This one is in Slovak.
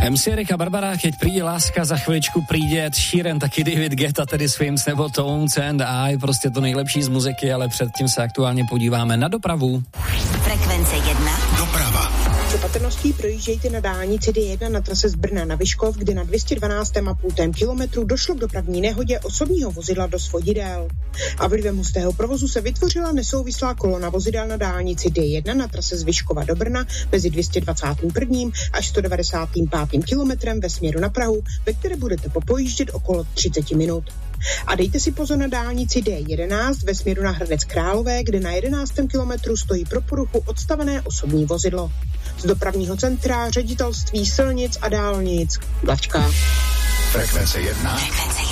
MC Erika Barbara, keď príde láska, za chvíličku príde Ed Sheeran, taky David Guetta, tedy Swims nebo Tones and I, prostě to nejlepší z muziky, ale předtím se aktuálně podíváme na dopravu. Frekvence 1. Doprava. S opatrností projíždějte na dálnici D1 na trase z Brna na Vyškov, kde na 212,5 kilometru došlo k dopravní nehodě osobního vozidla do svodidel. A vlivem hustého provozu se vytvořila nesouvislá kolona vozidel na dálnici D1 na trase z Vyškova do Brna mezi 221. až 195. kilometrem ve směru na Prahu, ve které budete popojíždět okolo 30 minut. A dejte si pozor na dálnici D11 ve směru na Hradec Králové, kde na 11. kilometru stojí pro poruchu odstavené osobní vozidlo. Z dopravního centra, ředitelství silnic a dálnic. Blačka. Frekvence 1. Frekvence